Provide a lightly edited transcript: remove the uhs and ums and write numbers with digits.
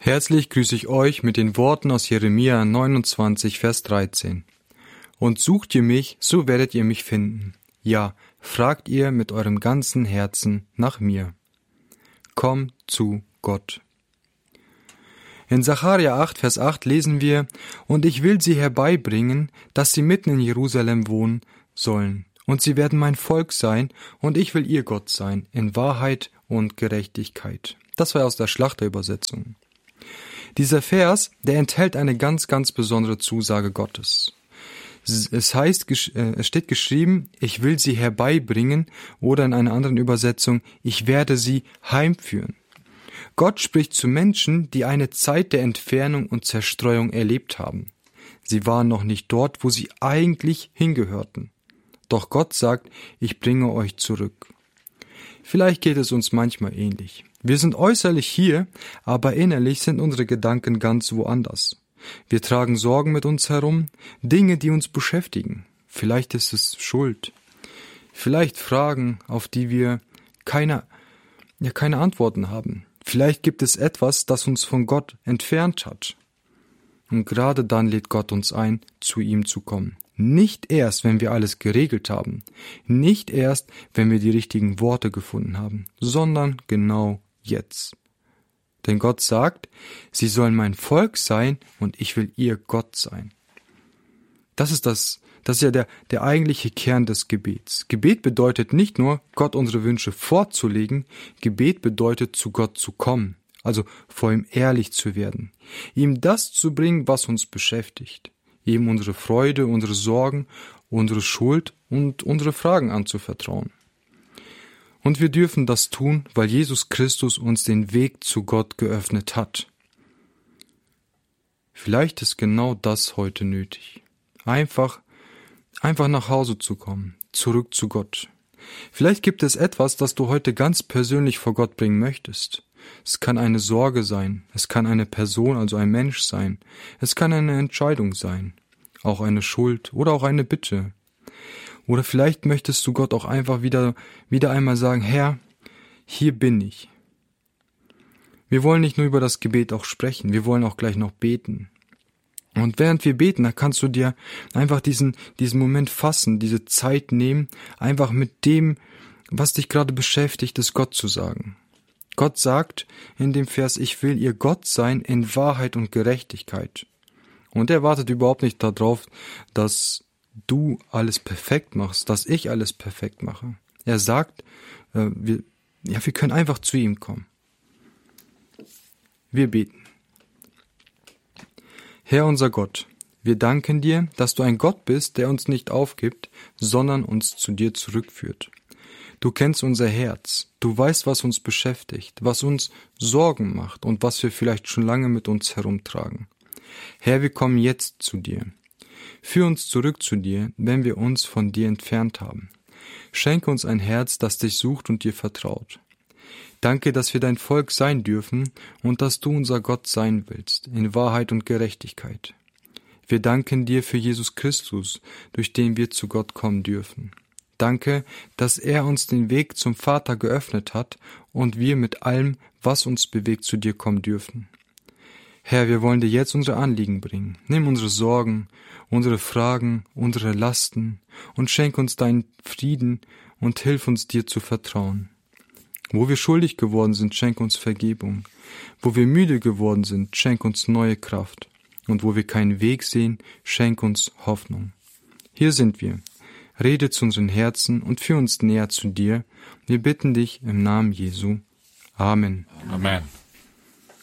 Herzlich grüße ich euch mit den Worten aus Jeremia 29, Vers 13. Und sucht ihr mich, so werdet ihr mich finden. Ja, fragt ihr mit eurem ganzen Herzen nach mir. Komm zu Gott. In Sacharja 8, Vers 8 lesen wir: Und ich will sie herbeibringen, dass sie mitten in Jerusalem wohnen sollen. Und sie werden mein Volk sein, und ich will ihr Gott sein, in Wahrheit und Gerechtigkeit. Das war aus der Schlachterübersetzung. Dieser Vers, der enthält eine ganz, ganz besondere Zusage Gottes. Es steht geschrieben, ich will sie herbeibringen, oder in einer anderen Übersetzung, ich werde sie heimführen. Gott spricht zu Menschen, die eine Zeit der Entfernung und Zerstreuung erlebt haben. Sie waren noch nicht dort, wo sie eigentlich hingehörten. Doch Gott sagt, ich bringe euch zurück. Vielleicht geht es uns manchmal ähnlich. Wir sind äußerlich hier, aber innerlich sind unsere Gedanken ganz woanders. Wir tragen Sorgen mit uns herum, Dinge, die uns beschäftigen. Vielleicht ist es Schuld. Vielleicht Fragen, auf die wir keine Antworten haben. Vielleicht gibt es etwas, das uns von Gott entfernt hat. Und gerade dann lädt Gott uns ein, zu ihm zu kommen. Nicht erst, wenn wir alles geregelt haben. Nicht erst, wenn wir die richtigen Worte gefunden haben, sondern genau jetzt. Denn Gott sagt, sie sollen mein Volk sein und ich will ihr Gott sein. Das ist ja der eigentliche Kern des Gebets. Gebet bedeutet nicht nur, Gott unsere Wünsche vorzulegen, Gebet bedeutet, zu Gott zu kommen, also vor ihm ehrlich zu werden, ihm das zu bringen, was uns beschäftigt, ihm unsere Freude, unsere Sorgen, unsere Schuld und unsere Fragen anzuvertrauen. Und wir dürfen das tun, weil Jesus Christus uns den Weg zu Gott geöffnet hat. Vielleicht ist genau das heute nötig. Einfach nach Hause zu kommen, zurück zu Gott. Vielleicht gibt es etwas, das du heute ganz persönlich vor Gott bringen möchtest. Es kann eine Sorge sein, es kann eine Person, also ein Mensch sein, es kann eine Entscheidung sein, auch eine Schuld oder auch eine Bitte. Oder vielleicht möchtest du Gott auch einfach wieder einmal sagen, Herr, hier bin ich. Wir wollen nicht nur über das Gebet auch sprechen, wir wollen auch gleich noch beten. Und während wir beten, da kannst du dir einfach diesen Moment fassen, diese Zeit nehmen, einfach mit dem, was dich gerade beschäftigt, es Gott zu sagen. Gott sagt in dem Vers, ich will ihr Gott sein in Wahrheit und Gerechtigkeit. Und er wartet überhaupt nicht darauf, dass du alles perfekt machst, dass ich alles perfekt mache. Er sagt, wir können einfach zu ihm kommen. Wir beten. Herr unser Gott, wir danken dir, dass du ein Gott bist, der uns nicht aufgibt, sondern uns zu dir zurückführt. Du kennst unser Herz, du weißt, was uns beschäftigt, was uns Sorgen macht und was wir vielleicht schon lange mit uns herumtragen. Herr, wir kommen jetzt zu dir. Führ uns zurück zu dir, wenn wir uns von dir entfernt haben. Schenke uns ein Herz, das dich sucht und dir vertraut. Danke, dass wir dein Volk sein dürfen und dass du unser Gott sein willst, in Wahrheit und Gerechtigkeit. Wir danken dir für Jesus Christus, durch den wir zu Gott kommen dürfen. Danke, dass er uns den Weg zum Vater geöffnet hat und wir mit allem, was uns bewegt, zu dir kommen dürfen. Herr, wir wollen dir jetzt unsere Anliegen bringen. Nimm unsere Sorgen, unsere Fragen, unsere Lasten und schenk uns deinen Frieden und hilf uns, dir zu vertrauen. Wo wir schuldig geworden sind, schenk uns Vergebung. Wo wir müde geworden sind, schenk uns neue Kraft. Und wo wir keinen Weg sehen, schenk uns Hoffnung. Hier sind wir. Rede zu unseren Herzen und führ uns näher zu dir. Wir bitten dich im Namen Jesu. Amen. Amen.